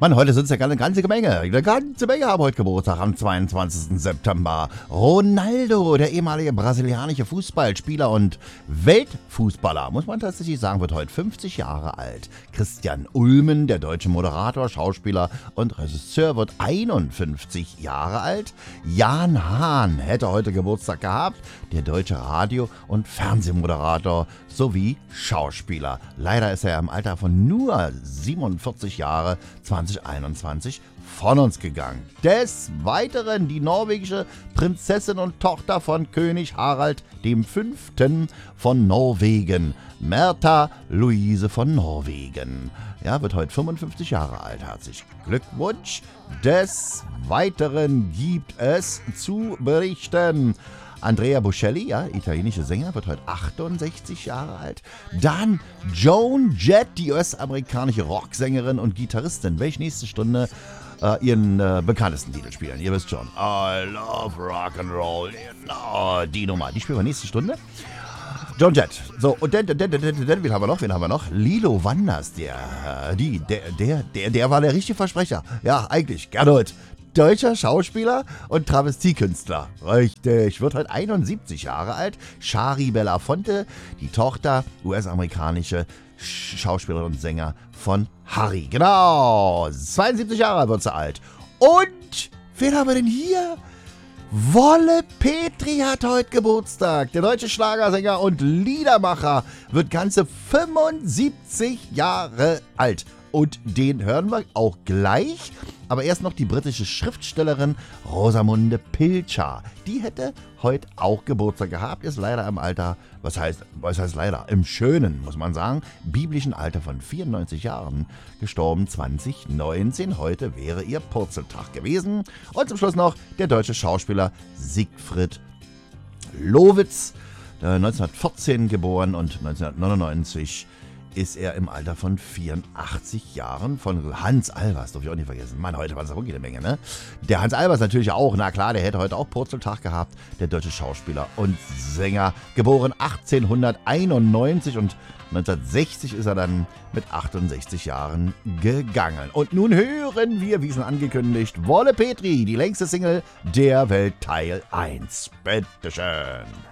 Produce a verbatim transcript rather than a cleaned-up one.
Mann, heute sind es ja eine ganze Menge. Eine ganze Menge haben heute Geburtstag am zweiundzwanzigsten September. Ronaldo, der ehemalige brasilianische Fußballspieler und Weltfußballer, muss man tatsächlich sagen, wird heute fünfzig Jahre alt. Christian Ulmen, der deutsche Moderator, Schauspieler und Regisseur, wird einundfünfzig Jahre alt. Jan Hahn hätte heute Geburtstag gehabt, der deutsche Radio- und Fernsehmoderator sowie Schauspieler. Leider ist er im Alter von nur siebenundvierzig Jahre zwanzig einundzwanzig von uns gegangen. Des Weiteren die norwegische Prinzessin und Tochter von König Harald dem Fünften von Norwegen, Märtha Louise von Norwegen. Ja, wird heute fünfundfünfzig Jahre alt. Herzlichen Glückwunsch. Des Weiteren gibt es zu berichten: Andrea Bocelli, ja, italienische Sänger, wird heute achtundsechzig Jahre alt. Dann Joan Jett, die U S-amerikanische Rocksängerin und Gitarristin, welche nächste Stunde äh, ihren äh, bekanntesten Titel spielen. Ihr wisst schon, I love rock and roll. Genau, die Nummer, die spielen wir nächste Stunde. Joan Jett. So, und dann, dann, dann, dann, dann, wen haben wir noch? Wen haben wir noch? Lilo Wanders, der, die, der, der, der, der war der richtige Versprecher. Ja, eigentlich, Gernot. Deutscher Schauspieler und Travestiekünstler. Richtig, wird heute einundsiebzig Jahre alt. Shari Belafonte, die Tochter, U S-amerikanische Schauspielerin und Sänger von Harry. Genau, zweiundsiebzig Jahre wird sie alt. Und, wen haben wir denn hier? Wolle Petri hat heute Geburtstag. Der deutsche Schlagersänger und Liedermacher wird ganze fünfundsiebzig Jahre alt. Und den hören wir auch gleich. Aber erst noch die britische Schriftstellerin Rosamunde Pilcher. Die hätte heute auch Geburtstag gehabt, ist leider im Alter, was heißt, was heißt leider, im schönen, muss man sagen, biblischen Alter von vierundneunzig Jahren gestorben, zwanzig neunzehn. Heute wäre ihr Purzeltag gewesen. Und zum Schluss noch der deutsche Schauspieler Siegfried Lowitz, neunzehnhundertvierzehn geboren und neunzehnhundertneunundneunzig ist er im Alter von vierundachtzig Jahren von Hans Albers, darf ich auch nicht vergessen. Mann, heute war es wirklich eine Menge, ne? Der Hans Albers natürlich auch, na klar, der hätte heute auch Purzeltag gehabt. Der deutsche Schauspieler und Sänger, geboren achtzehnhunderteinundneunzig und neunzehnhundertsechzig ist er dann mit achtundsechzig Jahren gegangen. Und nun hören wir, wie schon angekündigt, Wolle Petri, die längste Single der Welt, Teil eins. Bitteschön.